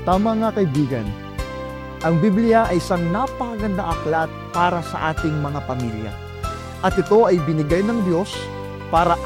Tama nga kaibigan, ang Biblia ay isang napakagandang aklat para sa ating mga pamilya. At ito ay binigay ng Diyos para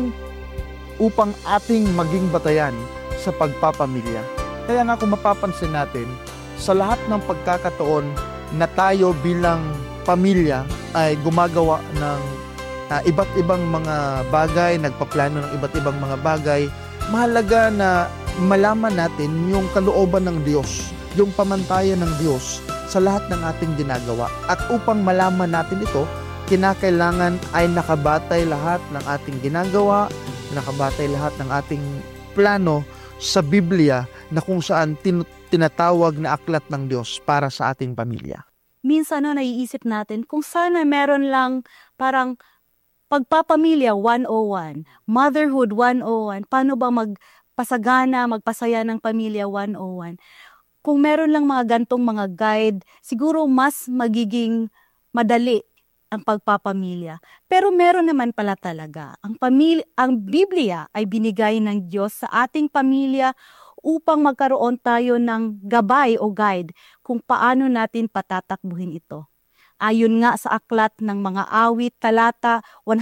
upang ating maging batayan sa pagpapamilya. Kaya nga kung mapapansin natin, sa lahat ng pagkakataon na tayo bilang pamilya ay gumagawa ng iba't ibang mga bagay, nagpaplano ng iba't ibang mga bagay, mahalaga na malaman natin yung kalooban ng Diyos, yung pamantayan ng Diyos sa lahat ng ating ginagawa. At upang malaman natin ito, kinakailangan ay nakabatay lahat ng ating ginagawa, nakabatay lahat ng ating plano sa Biblia na kung saan tinatawag na aklat ng Diyos para sa ating pamilya. Minsan naiisip natin kung sana meron lang parang pagpapamilya 101, motherhood 101, paano ba magpasaya ng pamilya 101. Kung meron lang mga gantong mga guide, siguro mas magiging madali ang pagpapamilya. Pero meron naman pala talaga. Ang Biblia ay binigay ng Diyos sa ating pamilya upang magkaroon tayo ng gabay o guide kung paano natin patatakbuhin ito. Ayon nga sa aklat ng mga awit, talata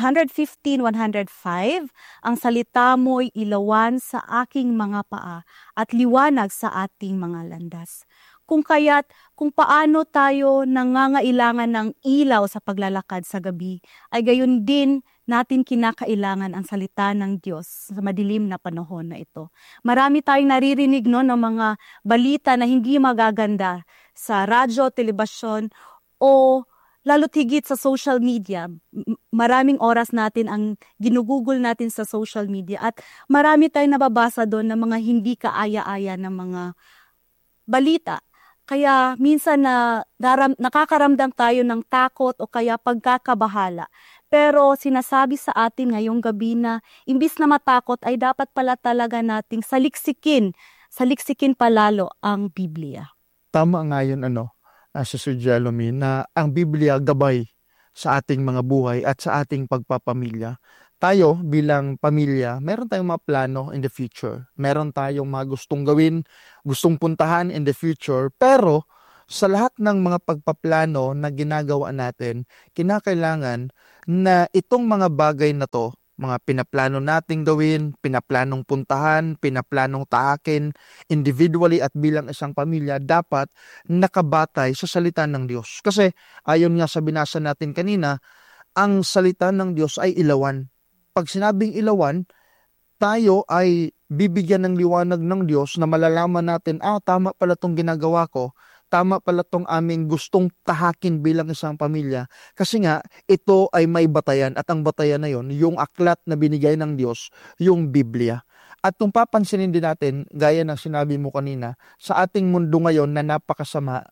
115-105, ang salita mo'y ilawan sa aking mga paa at liwanag sa ating mga landas. Kung paano tayo nangangailangan ng ilaw sa paglalakad sa gabi, ay gayon din natin kinakailangan ang salita ng Diyos sa madilim na panahon na ito. Marami tayong naririnig ng mga balita na hindi magaganda sa radyo, telebisyon, o lalo't higit sa social media. Maraming oras natin ang ginugugol natin sa social media at marami tayong nababasa doon ng mga hindi kaaya-aya ng mga balita. Kaya minsan nakakaramdam tayo ng takot o kaya pagkakabahala. Pero sinasabi sa atin ngayong gabi na imbis na matakot ay dapat pala talaga nating saliksikin palalo ang Biblia. Tama nga yun, Sister Jelome, na ang Biblia gabay sa ating mga buhay at sa ating pagpapamilya. Tayo bilang pamilya, meron tayong mga plano in the future. Meron tayong mga gustong gawin, gustong puntahan in the future. Pero sa lahat ng mga pagpaplano na ginagawa natin, kinakailangan na itong mga bagay na to, mga pinaplano nating gawin, pinaplanong puntahan, pinaplanong taakin, individually at bilang isang pamilya, dapat nakabatay sa salita ng Diyos. Kasi ayon nga sa binasa natin kanina, ang salita ng Diyos ay ilawan. Pag sinabing ilawan, tayo ay bibigyan ng liwanag ng Diyos na malalaman natin, tama pala itong ginagawa ko, tama pala itong aming gustong tahakin bilang isang pamilya. Kasi nga, ito ay may batayan at ang batayan na yon, yung aklat na binigay ng Diyos, yung Biblia. At kung papansinin din natin, gaya ng sinabi mo kanina, sa ating mundo ngayon na napakasama,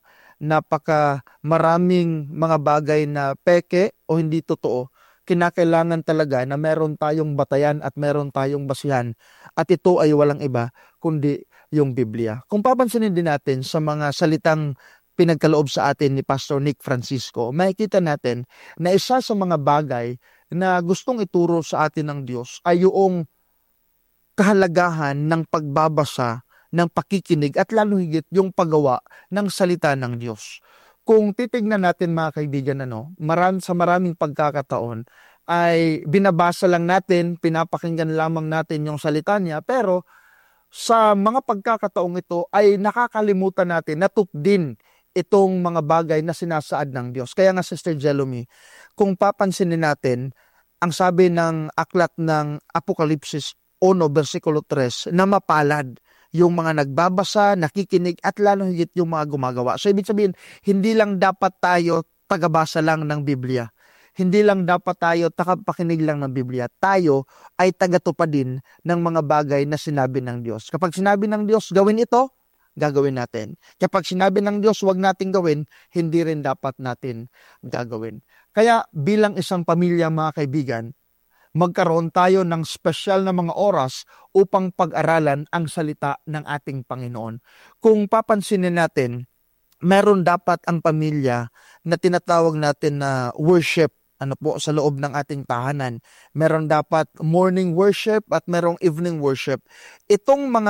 maraming mga bagay na peke o hindi totoo, kinakailangan talaga na meron tayong batayan at meron tayong basihan. At ito ay walang iba kundi yung Biblia. Kung papansinin din natin sa mga salitang pinagkaloob sa atin ni Pastor Nick Francisco, makikita natin na isa sa mga bagay na gustong ituro sa atin ng Diyos ay yung kahalagahan ng pagbabasa, ng pakikinig at lalo higit yung paggawa ng salita ng Diyos. Kung titignan natin mga kaibigan, sa maraming pagkakataon ay binabasa lang natin, pinapakinggan lamang natin yung salita niya, pero sa mga pagkakataong ito ay nakakalimutan natin na din itong mga bagay na sinasaad ng Diyos. Kaya nga Sister Jelome, kung papansinin natin, ang sabi ng aklat ng Apokalipsis 1, versikulo 3, na mapalad yung mga nagbabasa, nakikinig at lalo higit yung mga gumagawa. So ibig sabihin, hindi lang dapat tayo tagabasa lang ng Biblia. Hindi lang dapat tayo tagapakinig lang ng Biblia. Tayo ay tagatupad din ng mga bagay na sinabi ng Diyos. Kapag sinabi ng Diyos, gawin ito, gagawin natin. Kapag sinabi ng Diyos, huwag natin gawin, hindi rin dapat natin gagawin. Kaya bilang isang pamilya, mga kaibigan, magkaroon tayo ng special na mga oras upang pag-aralan ang salita ng ating Panginoon. Kung papansinin natin, meron dapat ang pamilya na tinatawag natin na worship sa loob ng ating tahanan. Meron dapat morning worship at merong evening worship. Itong mga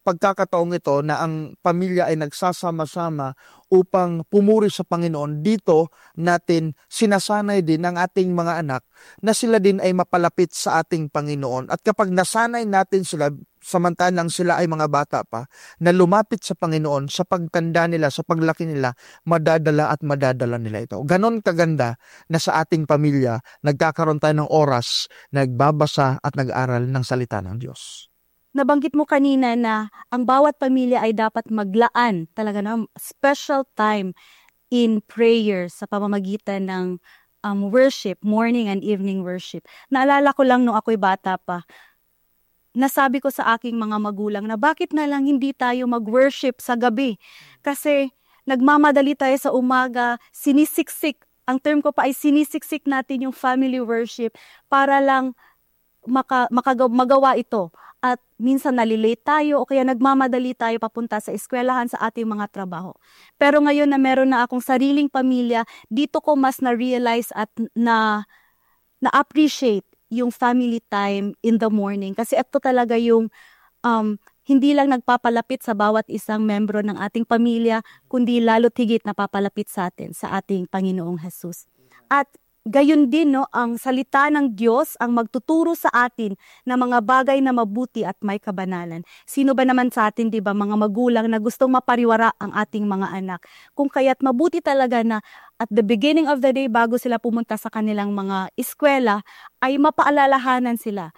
pagkakataong ito na ang pamilya ay nagsasama-sama upang pumuri sa Panginoon, dito natin sinasanay din ang ating mga anak na sila din ay mapalapit sa ating Panginoon. At kapag nasanay natin sila, samantalang sila ay mga bata pa, na lumapit sa Panginoon, sa pagtanda nila, sa paglaki nila, madadala at madadala nila ito. Ganon kaganda na sa ating pamilya, nagkakaroon tayo ng oras, nagbabasa at nag-aral ng salita ng Diyos. Nabanggit mo kanina na ang bawat pamilya ay dapat maglaan talaga ng special time in prayer sa pamamagitan ng worship, morning and evening worship. Naalala ko lang nung ako'y bata pa, nasabi ko sa aking mga magulang na bakit na lang hindi tayo mag-worship sa gabi? Kasi nagmamadali tayo sa umaga, sinisiksik, ang term ko pa ay sinisiksik natin yung family worship para lang magawa ito. At minsan nalilate tayo o kaya nagmamadali tayo papunta sa eskwelahan sa ating mga trabaho. Pero ngayon na meron na akong sariling pamilya, dito ko mas na-realize at na-appreciate yung family time in the morning. Kasi ito talaga yung hindi lang nagpapalapit sa bawat isang membro ng ating pamilya, kundi lalo't higit napapalapit sa atin, sa ating Panginoong Jesus. At gayon din, no, ang salita ng Diyos ang magtuturo sa atin ng mga bagay na mabuti at may kabanalan. Sino ba naman sa atin, di ba, mga magulang na gustong mapariwara ang ating mga anak? Kung kaya't mabuti talaga na at the beginning of the day, bago sila pumunta sa kanilang mga eskwela, ay mapaalalahanan sila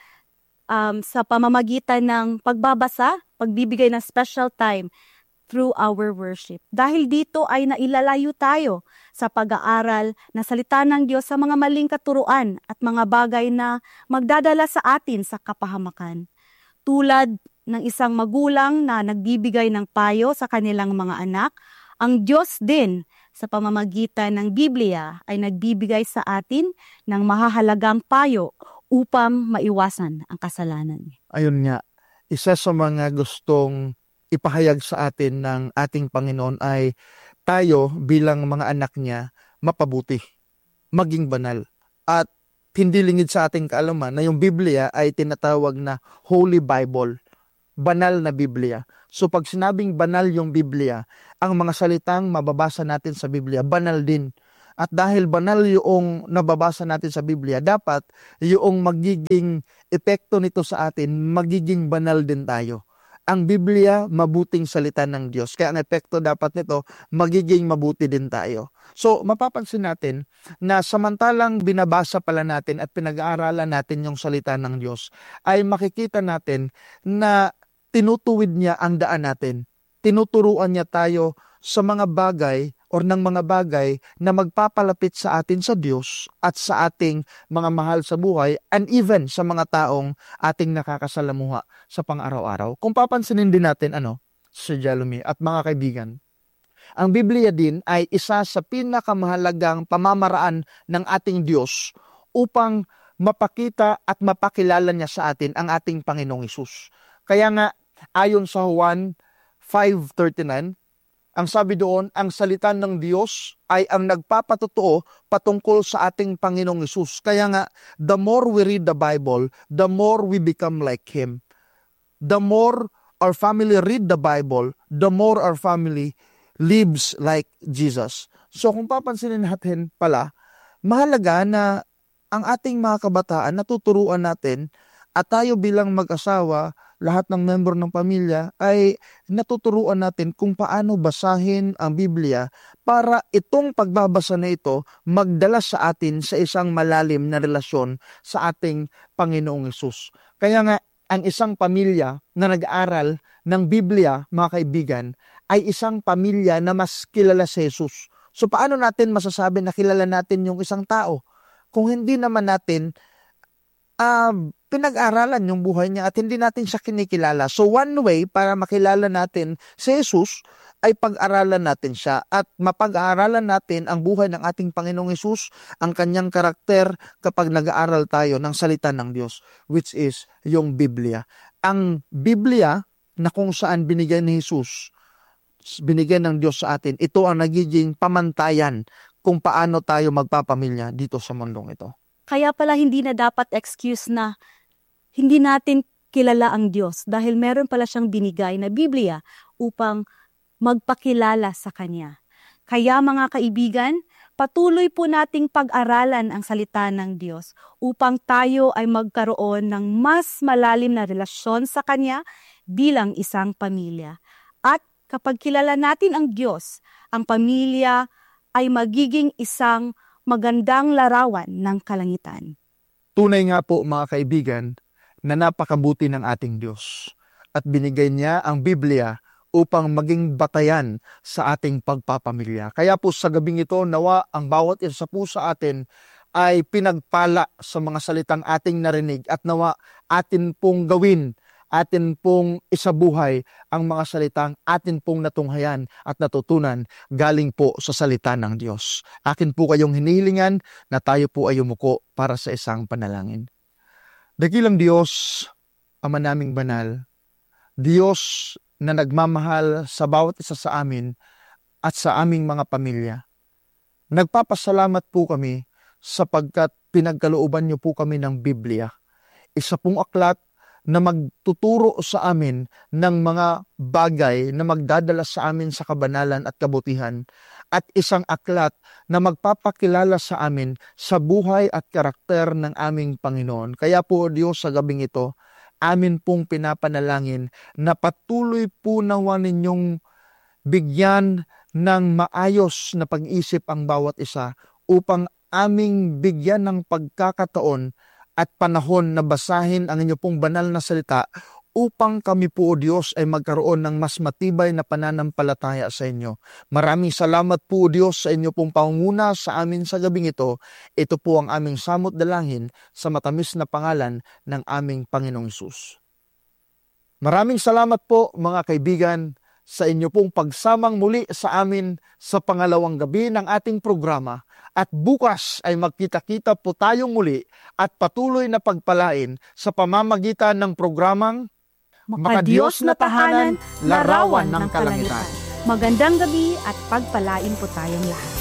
sa pamamagitan ng pagbabasa, pagbibigay ng special time through our worship. Dahil dito ay nailalayo tayo sa pag-aaral na salita ng Diyos sa mga maling katuruan at mga bagay na magdadala sa atin sa kapahamakan. Tulad ng isang magulang na nagbibigay ng payo sa kanilang mga anak, ang Diyos din sa pamamagitan ng Biblia ay nagbibigay sa atin ng mahahalagang payo upang maiwasan ang kasalanan. Ayun nga, isa sa mga gustong ipahayag sa atin ng ating Panginoon ay tayo bilang mga anak niya mapabuti, maging banal. At hindi lingid sa ating kaalaman na yung Biblia ay tinatawag na Holy Bible, banal na Biblia. So pag sinabing banal yung Biblia, ang mga salitang mababasa natin sa Biblia, banal din. At dahil banal yung nababasa natin sa Biblia, dapat yung magiging epekto nito sa atin, magiging banal din tayo. Ang Biblia, mabuting salita ng Diyos. Kaya ang epekto dapat nito, magiging mabuti din tayo. So, mapapansin natin na samantalang binabasa pala natin at pinag-aaralan natin yung salita ng Diyos, ay makikita natin na tinutuwid niya ang daan natin. Tinuturuan niya tayo sa mga bagay or ng mga bagay na magpapalapit sa atin sa Diyos at sa ating mga mahal sa buhay and even sa mga taong ating nakakasalamuha sa pang-araw-araw. Kung papansinin din natin, Sir Jeremy at mga kaibigan, ang Biblia din ay isa sa pinakamahalagang pamamaraan ng ating Diyos upang mapakita at mapakilala niya sa atin ang ating Panginoong Hesus. Kaya nga, ayon sa Juan 5:39, ang sabi doon, ang salita ng Diyos ay ang nagpapatotoo patungkol sa ating Panginoong Hesus. Kaya nga, the more we read the Bible, the more we become like Him. The more our family read the Bible, the more our family lives like Jesus. So kung papansinin natin pala, mahalaga na ang ating mga kabataan natuturuan natin at tayo bilang mag-asawa, lahat ng member ng pamilya ay natuturuan natin kung paano basahin ang Biblia para itong pagbabasa na ito magdala sa atin sa isang malalim na relasyon sa ating Panginoong Hesus. Kaya nga, ang isang pamilya na nag-aaral ng Biblia, mga kaibigan, ay isang pamilya na mas kilala si Jesus. So paano natin masasabi na kilala natin yung isang tao kung hindi naman natin pinag-aralan yung buhay niya at hindi natin siya kinikilala. So one way para makilala natin si Jesus ay pag-aralan natin siya at mapag-aaralan natin ang buhay ng ating Panginoong Hesus, ang kanyang karakter kapag nag-aaral tayo ng salita ng Diyos, which is yung Biblia. Ang Biblia na kung saan binigay ni Jesus, binigay ng Diyos sa atin, ito ang nagiging pamantayan kung paano tayo magpapamilya dito sa mundong ito. Kaya pala hindi na dapat excuse na hindi natin kilala ang Diyos dahil meron pala siyang binigay na Biblia upang magpakilala sa Kanya. Kaya mga kaibigan, patuloy po nating pag-aralan ang salita ng Diyos upang tayo ay magkaroon ng mas malalim na relasyon sa Kanya bilang isang pamilya. At kapag kilala natin ang Diyos, ang pamilya ay magiging isang magandang larawan ng kalangitan. Tunay nga po mga kaibigan na napakabuti ng ating Diyos at binigay niya ang Biblia upang maging batayan sa ating pagpapamilya. Kaya po sa gabing ito, nawa ang bawat isa po sa atin ay pinagpala sa mga salitang ating narinig at nawa atin pong gawin, atin pong isabuhay ang mga salitang atin pong natunghayan at natutunan galing po sa salita ng Diyos. Akin po kayong hinihilingan na tayo po ay yumuko para sa isang panalangin. Dakilang Diyos, Ama naming banal, Diyos na nagmamahal sa bawat isa sa amin at sa aming mga pamilya. Nagpapasalamat po kami sapagkat pinagkalooban niyo po kami ng Biblia. Isa pong aklat na magtuturo sa amin ng mga bagay na magdadala sa amin sa kabanalan at kabutihan, at isang aklat na magpapakilala sa amin sa buhay at karakter ng aming Panginoon. Kaya po Diyos, sa gabing ito, amin pong pinapanalangin na patuloy po nawa ninyong bigyan ng maayos na pag-isip ang bawat isa upang aming bigyan ng pagkakataon at panahon na basahin ang inyo pong banal na salita upang kami po, o Diyos, ay magkaroon ng mas matibay na pananampalataya sa inyo. Maraming salamat po, o Diyos, sa inyo pong pangunguna sa amin sa gabing ito. Ito po ang aming samot dalangin sa matamis na pangalan ng aming Panginoong Hesus. Maraming salamat po, mga kaibigan, sa inyo pong pagsamang muli sa amin sa pangalawang gabi ng ating programa. At bukas ay magkita-kita po tayong muli at patuloy na pagpalain sa pamamagitan ng programang Makadiyos na tahanan, larawan ng kalangitan. Magandang gabi at pagpalain po tayong lahat.